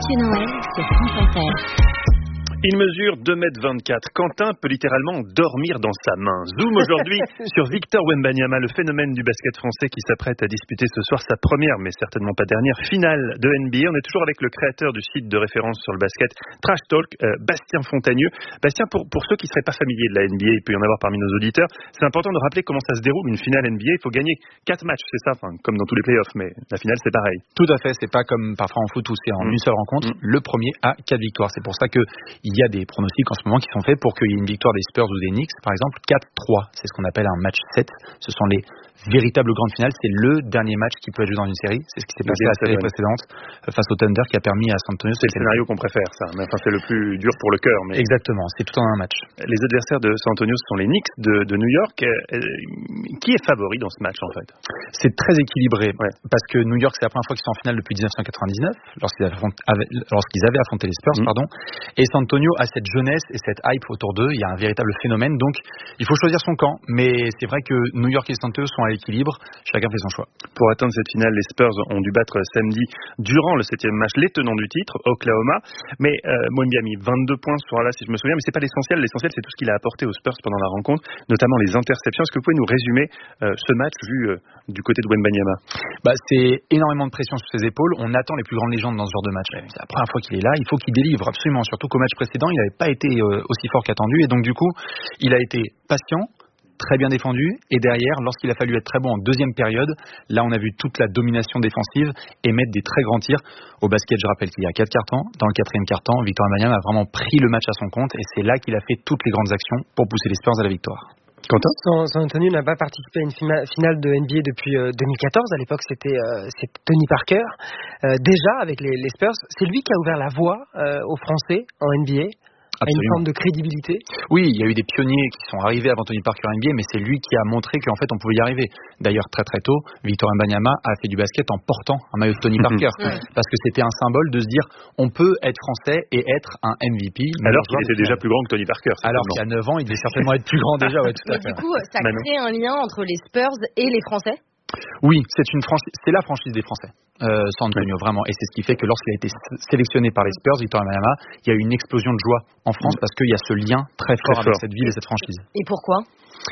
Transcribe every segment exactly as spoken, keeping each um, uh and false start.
Monsieur Noël sur France Inter. Il mesure deux mètres vingt-quatre. Quentin peut littéralement dormir dans sa main. Zoom aujourd'hui sur Victor Wembanyama, le phénomène du basket français qui s'apprête à disputer ce soir sa première, mais certainement pas dernière, finale de N B A. On est toujours avec le créateur du site de référence sur le basket, Trash Talk, euh, Bastien Fontagneux. Bastien, pour, pour ceux qui ne seraient pas familiers de la N B A, il peut y en avoir parmi nos auditeurs, c'est important de rappeler comment ça se déroule une finale N B A. Il faut gagner quatre matchs, c'est ça, enfin, comme dans tous les playoffs, mais la finale c'est pareil. Tout à fait, c'est pas comme parfois en foot où c'est en mmh. une seule rencontre. Mmh. Le premier a quatre victoires. C'est pour ça que il y a des pronostics en ce moment qui sont faits pour qu'il y ait une victoire des Spurs ou des Knicks, par exemple, quatre trois. C'est ce qu'on appelle un match sept. Ce sont les véritables grandes finales. C'est le dernier match qui peut être joué dans une série. C'est ce qui s'est passé à la série précédente face au Thunder qui a permis à San Antonio. C'est le scénario qu'on préfère, ça. Mais enfin, c'est le plus dur pour le cœur. Mais... Exactement, c'est tout en un match. Les adversaires de San Antonio, ce sont les Knicks de, de New York. Euh, qui est favori dans ce match, en fait? C'est très équilibré. Ouais. Parce que New York, c'est la première fois qu'ils sont en finale depuis dix-neuf cent quatre-vingt-dix-neuf, lorsqu'ils avaient, lorsqu'ils avaient affronté les Spurs, mmh. pardon. Et San Antonio a cette jeunesse et cette hype autour d'eux. Il y a un véritable phénomène. Donc, il faut choisir son camp. Mais c'est vrai que New York et San Antonio sont à l'équilibre. Chacun fait son choix. Pour atteindre cette finale, les Spurs ont dû battre samedi, durant le septième match, les tenants du titre, Oklahoma. Mais euh, Wemby a mis vingt-deux points ce soir-là, si je me souviens. Mais c'est pas l'essentiel. L'essentiel, c'est tout ce qu'il a apporté aux Spurs pendant la rencontre, notamment les interceptions. Est-ce que vous pouvez nous résumer euh, ce match vu euh, du côté de Wembanyama? Bah, c'est énormément de pression sur ses épaules. On attend les plus grandes légendes dans ce genre de match. C'est la première fois qu'il est là. Il faut qu'il délivre absolument. Surtout qu'au match précédent, il n'avait pas été euh, aussi fort qu'attendu. Et donc, du coup, il a été patient, très bien défendu, et derrière, lorsqu'il a fallu être très bon en deuxième période, là on a vu toute la domination défensive et mettre des très grands tirs. Au basket, je rappelle qu'il y a quatre cartons. Dans le quatrième carton, Victor Wembanyama a vraiment pris le match à son compte et c'est là qu'il a fait toutes les grandes actions pour pousser les Spurs à la victoire. Quentin? San, San Antonio n'a pas participé à une finale de N B A depuis euh, deux mille quatorze. À l'époque, c'était, euh, c'était Tony Parker. Euh, déjà, avec les, les Spurs, c'est lui qui a ouvert la voie euh, aux Français en N B A. Absolument. Une forme de crédibilité. Oui, il y a eu des pionniers qui sont arrivés avant Tony Parker en N B A, mais c'est lui qui a montré qu'en fait on pouvait y arriver. D'ailleurs, très très tôt, Victor Wembanyama a fait du basket en portant un maillot de Tony Parker, mmh. parce que c'était un symbole de se dire on peut être français et être un M V P. Alors qu'il était déjà plus grand que Tony Parker. Alors qu'il y a neuf ans, il devait certainement être plus grand déjà. Ouais, tout à fait. Du coup, ça crée un lien entre les Spurs et les Français? Oui, c'est une franchise, c'est la franchise des Français, euh, San Antonio, oui. vraiment. Et c'est ce qui fait que lorsqu'il a été sélectionné par les Spurs, Victor Wembanyama, il y a eu une explosion de joie en France mmh. parce qu'il y a ce lien très fort très avec fort. cette ville et cette franchise. Et pourquoi?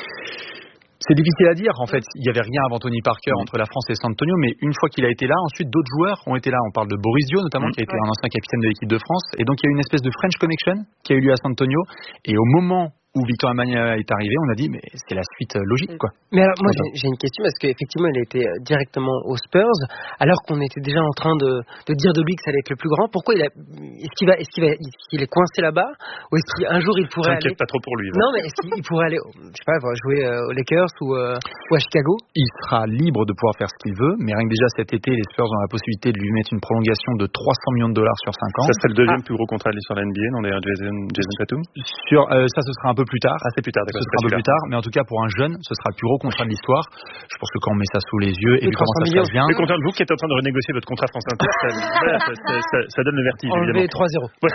C'est difficile à dire. En fait, il n'y avait rien avant Tony Parker mmh. entre la France et San Antonio, mais une fois qu'il a été là, ensuite d'autres joueurs ont été là. On parle de Boris Dio notamment, mmh. qui a été ouais. un ancien capitaine de l'équipe de France. Et donc il y a eu une espèce de French Connection qui a eu lieu à San Antonio. Et au moment où Victor Wembanyama est arrivé, on a dit mais c'est la suite logique quoi. Mais alors moi j'ai, j'ai une question parce qu'effectivement il a été directement aux Spurs alors qu'on était déjà en train de, de dire de lui que ça allait être le plus grand. Pourquoi il a, est-ce qu'il va, est-ce qu'il va, est-ce qu'il est coincé là-bas ou est-ce qu'un jour il pourrait T'inquiète aller... pas trop pour lui. Va. Non mais est-ce qu'il pourrait aller, je sais pas, jouer aux Lakers ou, euh, ou à Chicago? Il sera libre de pouvoir faire ce qu'il veut, mais rien que déjà cet été les Spurs ont la possibilité de lui mettre une prolongation de trois cents millions de dollars sur cinq ans. Ça serait le deuxième ah. plus gros contrat de l'histoire de la N B A, non d'ailleurs Jason, Jason Tatum? Sur euh, ça ce sera un peu plus tard. Ah, c'est plus tard. Ce sera un peu plus tard, mais en tout cas pour un jeune, ce sera le plus gros contrat de l'histoire. Je pense que quand on met ça sous les yeux et vu comment ça se passe bien. Mais Quentin, vous qui êtes en train de renégocier votre contrat France Inter, ça, voilà, ça, ça, ça, ça donne le vertige. Enlever trois zéro. Ouais.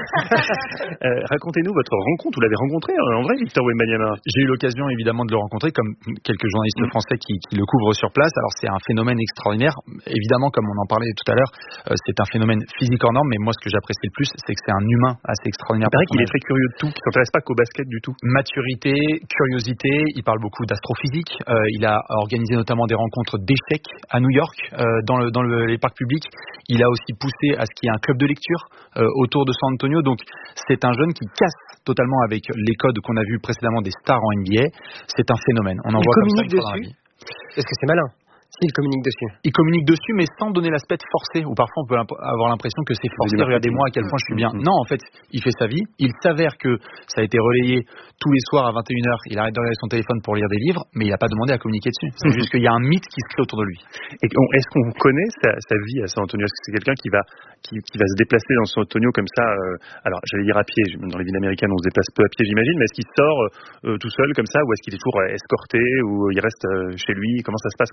euh, racontez-nous votre rencontre. Vous l'avez rencontré en vrai, Victor Wembanyama? J'ai eu l'occasion évidemment de le rencontrer, comme quelques journalistes mmh. français qui, qui le couvrent sur place. Alors c'est un phénomène extraordinaire. Évidemment, comme on en parlait tout à l'heure, euh, c'est un phénomène physique hors norme. Mais moi, ce que j'apprécie le plus, c'est que c'est un humain assez extraordinaire. Il paraît qu'il est très curieux de tout, qu'il ne s'intéresse pas qu'au basket du tout. Maturité, curiosité. Il parle beaucoup d'astrophysique. Euh, il a organisé notamment des rencontres d'échecs à New York, euh, dans, le, dans le, les parcs publics. Il a aussi poussé à ce qu'il y ait un club de lecture euh, autour de San Antonio. Donc, c'est un jeune qui casse totalement avec les codes qu'on a vus précédemment des stars en N B A. C'est un phénomène. On en il voit communique comme ça dessus. Est-ce que c'est malin? Il communique dessus. Il communique dessus, mais sans donner l'aspect forcé, où parfois on peut avoir l'impression que c'est forcé. Regardez-moi à quel point je suis bien. Non, en fait, il fait sa vie. Il s'avère que ça a été relayé tous les soirs à vingt et une heures. Il arrête de regarder son téléphone pour lire des livres, mais il n'a pas demandé à communiquer dessus. C'est juste qu'il y a un mythe qui se crée autour de lui. Et est-ce qu'on connaît sa, sa vie à San Antonio? Est-ce que c'est quelqu'un qui va, qui, qui va se déplacer dans San Antonio comme ça euh, Alors, j'allais dire à pied. Dans les villes américaines, on se déplace peu à pied, j'imagine. Mais est-ce qu'il sort euh, tout seul comme ça, ou est-ce qu'il est toujours escorté, ou il reste euh, chez lui? Comment ça se passe quand on est une star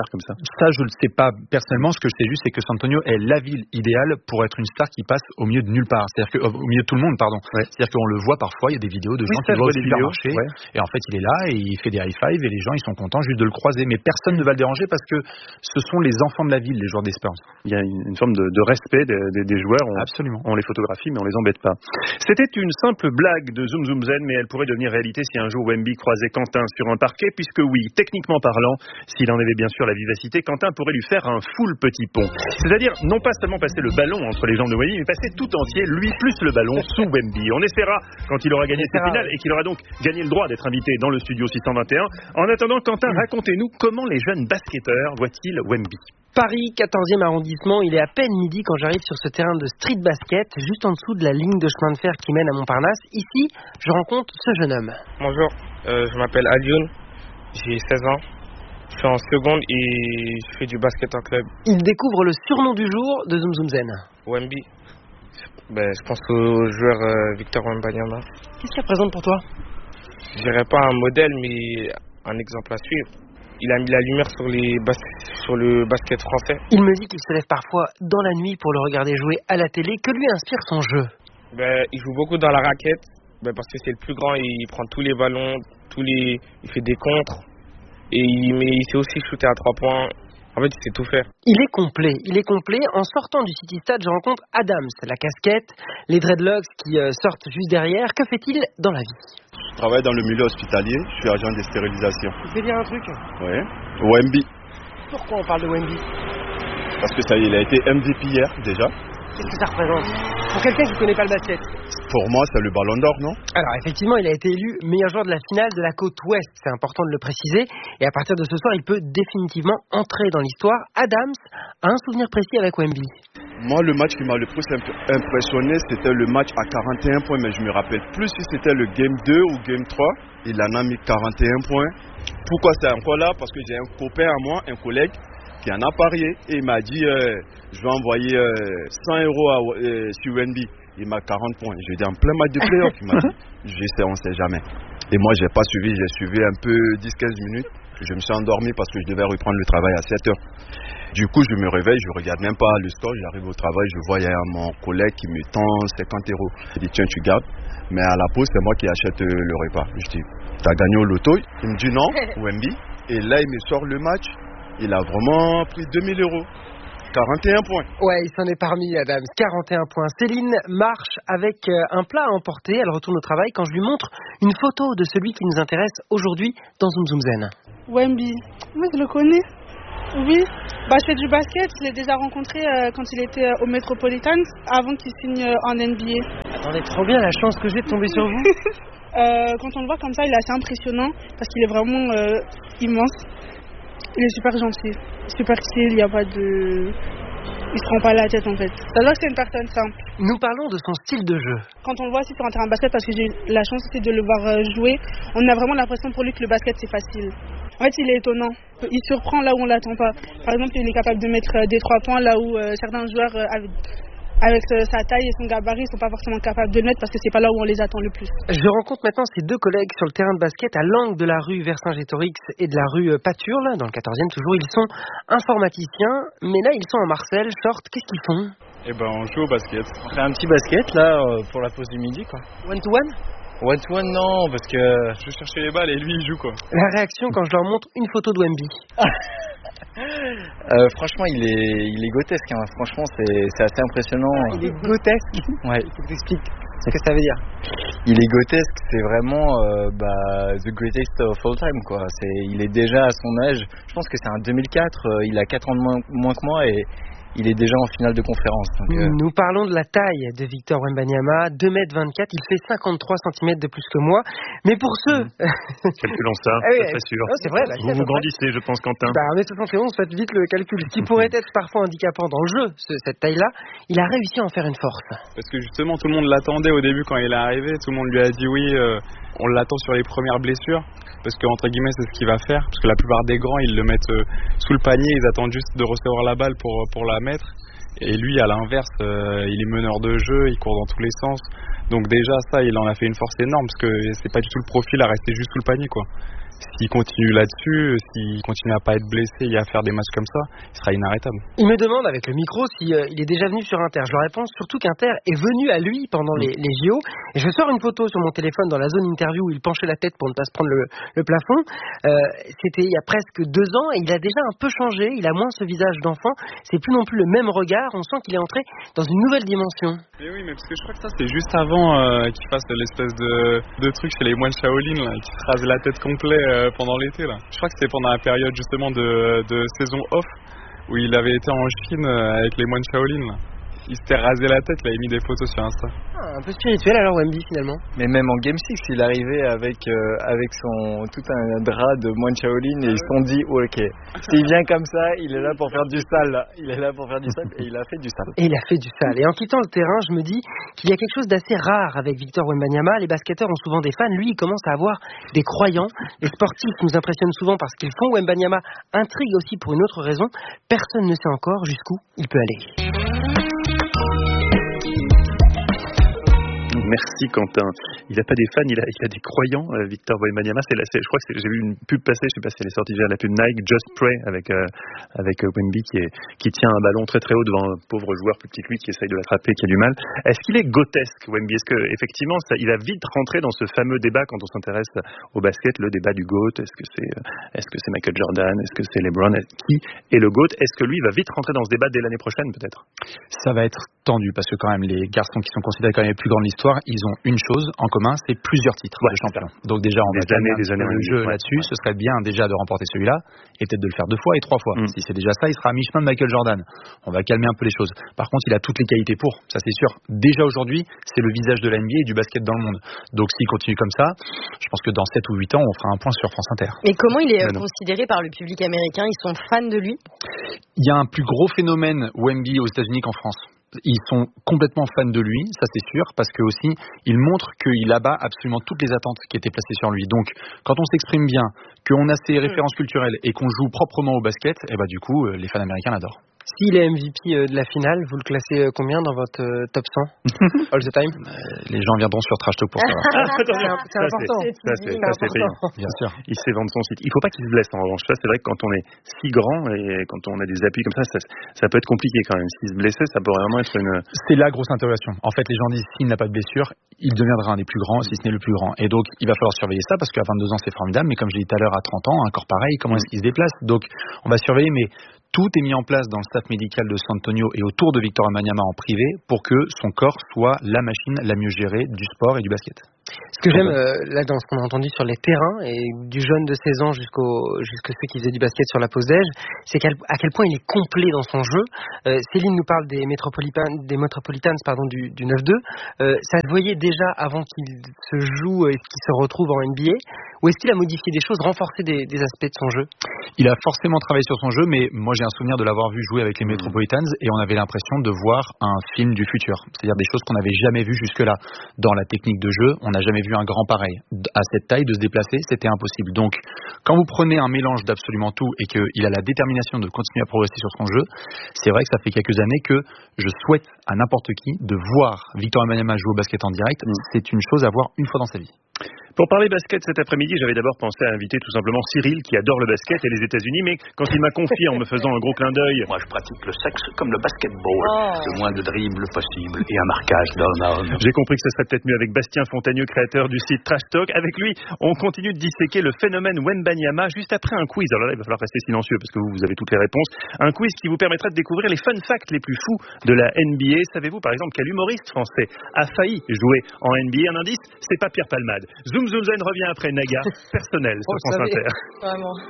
star comme ça? Ça, je ne le sais pas personnellement. Ce que je sais juste, c'est que San Antonio est la ville idéale pour être une star qui passe au milieu de nulle part. C'est-à-dire que, au milieu de tout le monde, pardon. Ouais. C'est-à-dire qu'on le voit parfois, il y a des vidéos de gens oui, qui vont au supermarché, ouais. et en fait, il est là et il fait des high five et les gens, ils sont contents juste de le croiser. Mais personne ne va le déranger parce que ce sont les enfants de la ville, les joueurs des Spurs. Il y a une, une forme de, de respect des, des, des joueurs. On, Absolument. On les photographie, mais on les embête pas. C'était une simple blague de Zoom Zoom Zen, mais elle pourrait devenir réalité si un jour Wemby croisait Quentin sur un parquet, puisque oui, techniquement parlant, s'il en avait bien sûr la vivacité, Quentin pourrait lui faire un full petit pont. C'est-à-dire, non pas seulement passer le ballon entre les jambes de Wemby, mais passer tout entier, lui plus le ballon, sous Wemby. On espéra quand il aura gagné cette finale et qu'il aura donc gagné le droit d'être invité dans le studio six cent vingt et un. En attendant, Quentin, racontez-nous comment les jeunes basketteurs voient-ils Wemby? Paris, quatorzième arrondissement, il est à peine midi quand j'arrive sur ce terrain de street basket, juste en dessous de la ligne de chemin de fer qui mène à Montparnasse. Ici, je rencontre ce jeune homme. Bonjour, euh, je m'appelle Alioun, j'ai seize ans, je suis en seconde et je fais du basket en club. Il découvre le surnom du jour de Zoom Zoom Zen. Wemby, ben, je pense au joueur euh, Victor Wembanyama. Qu'est-ce qu'il représente pour toi? Je dirais pas un modèle, mais un exemple à suivre. Il a mis la lumière sur, les bas- sur le basket français. Il me dit qu'il se lève parfois dans la nuit pour le regarder jouer à la télé. Que lui inspire son jeu? Ben, il joue beaucoup dans la raquette, ben, parce que c'est le plus grand, il prend tous les ballons, tous les, il fait des contres, et il, mais il sait aussi shooter à trois points. En fait, il sait tout faire. Il est complet, il est complet. En sortant du City Stade, je rencontre Adams, la casquette, les dreadlocks qui euh, sortent juste derrière. Que fait-il dans la vie? Je travaille dans le milieu hospitalier, je suis agent de stérilisation. Je vais dire un truc. Oui. Wemby. Pourquoi on parle de Wemby? Parce que ça, il a été M V P hier déjà. Qu'est-ce que ça représente pour quelqu'un qui ne connaît pas le basket? Pour moi, c'est le ballon d'or, non? Alors effectivement, il a été élu meilleur joueur de la finale de la côte ouest. C'est important de le préciser. Et à partir de ce soir, il peut définitivement entrer dans l'histoire. Adams a un souvenir précis avec Wemby. Moi, le match qui m'a le plus impressionné, c'était le match à quarante et un points. Mais je me rappelle plus si c'était le game deux ou game trois. Il en a mis quarante et un points. Pourquoi c'est encore là? Parce que j'ai un copain à moi, un collègue, qui en a parié. Et il m'a dit, euh, je vais envoyer euh, cent euros à, euh, sur Wemby. Il m'a quarante points. Je dis en plein match de playoff. Il m'a dit, je sais, on ne sait jamais. Et moi, je n'ai pas suivi. J'ai suivi un peu dix à quinze minutes. Je me suis endormi parce que je devais reprendre le travail à sept heures. Du coup, je me réveille, je ne regarde même pas le score. J'arrive au travail, je vois, il y a mon collègue qui me tend cinquante euros. Il dit, tiens, tu gardes. Mais à la pause, c'est moi qui achète le repas. Je dis, t'as gagné au loto? Il me dit non, Wemby. Et là, il me sort le match. Il a vraiment pris deux mille euros. quarante et un points. Ouais, il s'en est parmi, Adams. quarante et un points. Céline marche avec un plat à emporter. Elle retourne au travail quand je lui montre une photo de celui qui nous intéresse aujourd'hui dans Zoom Zoom Zen. Wemby. Oui, je le connais. Oui. Bah, je fais du basket. Je l'ai déjà rencontré euh, quand il était euh, au Metropolitan, avant qu'il signe euh, en N B A. Attendez, trop bien la chance que j'ai de tomber sur vous. euh, quand on le voit comme ça, il est assez impressionnant parce qu'il est vraiment euh, immense. Il est super gentil, super chill, il n'y a pas de... Il se prend pas la tête en fait. Alors c'est une personne simple. Nous parlons de son style de jeu. Quand on le voit aussi sur un terrain de basket, parce que j'ai eu la chance aussi de le voir jouer, on a vraiment l'impression pour lui que le basket c'est facile. En fait il est étonnant, il surprend là où on l'attend pas. Par exemple il est capable de mettre des trois points là où euh, certains joueurs euh, avec, avec sa taille et son gabarit sont pas forcément capables de mettre parce que c'est pas là où on les attend le plus. Je rencontre maintenant ces deux collègues sur le terrain de basket à l'angle de la rue Vercingétorix et de la rue Paturle, dans le quatorzième toujours. Ils sont informaticiens, mais là ils sont en Marseille, sortent, qu'est-ce qu'ils font? Eh ben on joue au basket. On fait un petit basket là pour la pause du midi quoi. One to one? One to one non, parce que je cherchais les balles et lui il joue quoi. La réaction quand je leur montre une photo de Wemby. euh, franchement il est, il est grotesque, hein. Franchement c'est, c'est assez impressionnant. Ah, il est grotesque? Ouais. Il faut que t'expliques ce que ça veut dire. Il est grotesque, c'est vraiment euh, bah, the greatest of all time quoi. C'est, il est déjà à son âge, je pense que c'est un deux mille quatre, euh, il a quatre ans de moins, moins que moi et il est déjà en finale de conférence. Donc, euh... Nous parlons de la taille de Victor Wembanyama, deux mètres vingt-quatre, il fait cinquante-trois centimètres de plus que moi. Mais pour ceux... Mmh. Calculons ça, ah oui, c'est très sûr. Oh, c'est vrai, bah, vous vous grandissez, je pense, Quentin. Bah, on est soixante et onze, faites vite le calcul. Ce qui pourrait être parfois handicapant dans le jeu, ce, cette taille-là, il a réussi à en faire une force. Parce que justement, tout le monde l'attendait au début quand il est arrivé. Tout le monde lui a dit oui, euh, on l'attend sur les premières blessures. Parce que entre guillemets c'est ce qu'il va faire, parce que la plupart des grands ils le mettent euh, sous le panier, ils attendent juste de recevoir la balle pour, pour la mettre, et lui à l'inverse euh, il est meneur de jeu, il court dans tous les sens, donc déjà ça il en a fait une force énorme, parce que c'est pas du tout le profil à rester juste sous le panier quoi. s'il continue là-dessus, s'il continue à pas être blessé et à faire des matchs comme ça, il sera inarrêtable. Il me demande avec le micro si euh, il est déjà venu sur Inter. Je leur réponds surtout qu'Inter est venu à lui pendant les, les J O. Et je sors une photo sur mon téléphone dans la zone interview où il penchait la tête pour ne pas se prendre le, le plafond. Euh, c'était il y a presque deux ans et il a déjà un peu changé. Il a moins ce visage d'enfant. C'est plus non plus le même regard. On sent qu'il est entré dans une nouvelle dimension. Mais oui, mais parce que je crois que ça c'est juste avant euh, qu'il fasse l'espèce de, de truc chez les moines Shaolin là, qui se rase la tête complet euh, pendant l'été là. Je crois que c'était pendant la période justement de, de saison off où il avait été en Chine euh, avec les moines Shaolin là. Il s'était rasé la tête, il avait mis des photos sur Insta. Ah, un peu spirituel alors Wemby finalement. Mais même en Game six, il arrivait avec, euh, avec son, tout un drap de moine Shaolin et ils se sont dit, oh, ok, s'il vient comme ça, il est là pour faire du sale. Là. Il est là pour faire du sale et il a fait du sale. Et il a fait du sale. Et en quittant le terrain, je me dis qu'il y a quelque chose d'assez rare avec Victor Wembanyama. Les basketteurs ont souvent des fans. Lui, il commence à avoir des croyants. Les sportifs nous impressionnent souvent parce qu'ils font. Wembanyama intrigue aussi pour une autre raison. Personne ne sait encore jusqu'où il peut aller. Merci Quentin. Il n'a pas des fans, il a, il a des croyants, euh, Victor Wembanyama. C'est la, c'est, je crois que c'est, j'ai vu une pub passer, je sais pas si elle est sortie déjà, la pub Nike, Just Pray, avec, euh, avec euh, Wemby qui, est, qui tient un ballon très très haut devant un pauvre joueur plus petit que lui qui essaye de l'attraper, qui a du mal. Est-ce qu'il est grotesque, Wemby? Est-ce que effectivement, ça, il va vite rentrer dans ce fameux débat quand on s'intéresse au basket, le débat du GOAT? Est-ce que c'est, euh, est-ce que c'est Michael Jordan? Est-ce que c'est LeBron? Qui est le GOAT? Est-ce que lui va vite rentrer dans ce débat dès l'année prochaine peut-être? Ça va être tendu parce que quand même les garçons qui sont considérés comme les plus grands de l'histoire, ils ont une chose en commun, c'est plusieurs titres ouais, de champion. Donc déjà on des va années, des années le jeu ouais, là-dessus. Ouais. Ce serait bien déjà de remporter celui-là et peut-être de le faire deux fois et trois fois. Mm. Si c'est déjà ça, il sera à mi-chemin de Michael Jordan. On va calmer un peu les choses. Par contre, il a toutes les qualités pour, ça c'est sûr. Déjà aujourd'hui, c'est le visage de la N B A et du basket dans le monde. Donc s'il continue comme ça, je pense que dans sept ou huit ans, on fera un point sur France Inter. Et comment il est euh, considéré par le public américain? Ils sont fans de lui? Il y a un plus gros phénomène Wemby aux États-Unis qu'en France. Ils sont complètement fans de lui, ça c'est sûr, parce que aussi il montre qu'il abat absolument toutes les attentes qui étaient placées sur lui. Donc quand on s'exprime bien, qu'on a ses références culturelles et qu'on joue proprement au basket, et bah du coup les fans américains l'adorent. S'il est M V P de la finale, vous le classez combien dans votre euh, top cent all the time? euh, Les gens viendront sur Trash Talk pour ça. Ah, c'est, c'est important. C'est, ça, c'est, ça, c'est payant. Bien sûr. Il sait vendre son site. Il ne faut pas qu'il se blesse en revanche. Ça, c'est vrai que quand on est si grand et quand on a des appuis comme ça, ça, ça peut être compliqué quand même. S'il se blessait, ça pourrait vraiment être une. C'est la grosse interrogation. En fait, les gens disent s'il n'a pas de blessure, il deviendra un des plus grands, si ce n'est le plus grand. Et donc, il va falloir surveiller ça parce qu'à vingt-deux ans, c'est formidable. Mais comme je l'ai dit tout à l'heure, à trente ans, un corps pareil, comment est-ce qu'il se déplace? Donc, on va surveiller, mais tout est mis en place dans le staff médical de San Antonio et autour de Victor Wembanyama en privé pour que son corps soit la machine la mieux gérée du sport et du basket. Ce que j'aime euh, là dans ce qu'on a entendu sur les terrains et du jeune de seize ans jusqu'au jusqu'à ceux qui faisaient du basket sur la pause déj, c'est quel, à quel point il est complet dans son jeu. Euh, Céline nous parle des Metropolitans, des Metropolitans pardon du, du neuf deux. Euh, ça se voyait déjà avant qu'il se joue et qu'il se retrouve en N B A. Ou est-ce qu'il a modifié des choses, renforcé des, des aspects de son jeu? Il a forcément travaillé sur son jeu, mais moi j'ai un souvenir de l'avoir vu jouer avec les Metropolitans et on avait l'impression de voir un film du futur. C'est-à-dire des choses qu'on n'avait jamais vues jusque-là. Dans la technique de jeu, on n'a jamais vu un grand pareil. À cette taille, de se déplacer, c'était impossible. Donc, quand vous prenez un mélange d'absolument tout et qu'il a la détermination de continuer à progresser sur son jeu, c'est vrai que ça fait quelques années que je souhaite à n'importe qui de voir Victor Wembanyama jouer au basket en direct. Mmh. C'est une chose à voir une fois dans sa vie. Pour parler basket cet après-midi, j'avais d'abord pensé à inviter tout simplement Cyril qui adore le basket et les États-Unis, mais quand il m'a confié en me faisant un gros clin d'œil, moi je pratique le sexe comme le basketball, oh. le moins de dribbles possible et un marquage down-down. J'ai compris que ce serait peut-être mieux avec Bastien Fontagneux, créateur du site Trash Talk. Avec lui, on continue de disséquer le phénomène Wembanyama juste après un quiz. Alors là, il va falloir rester silencieux parce que vous, vous avez toutes les réponses. Un quiz qui vous permettra de découvrir les fun facts les plus fous de la N B A. Savez-vous par exemple quel humoriste français a failli jouer en N B A? Un indice, c'est pas Pierre Palmade. Zoom Zoom Zen revient après Naga, personnel sur France Inter. Vraiment.